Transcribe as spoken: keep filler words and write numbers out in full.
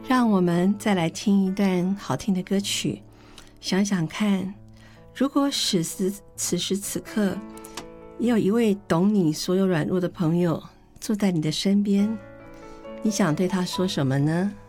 让我们再来听一段好听的歌曲，想想看，如果此时此时此刻也有一位懂你所有软弱的朋友坐在你的身边，你想对他说什么呢？